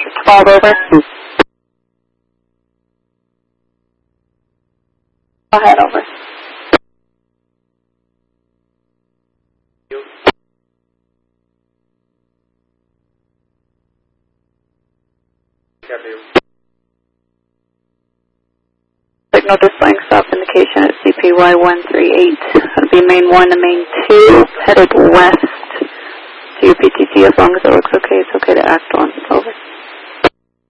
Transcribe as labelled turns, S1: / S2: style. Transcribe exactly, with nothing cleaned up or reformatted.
S1: twelve over. Go ahead, over. Signal displaying stop indication at C P Y one three eight. That'll be main one to main two, headed west to U P T C. As long as it looks okay, it's okay to act on. Over.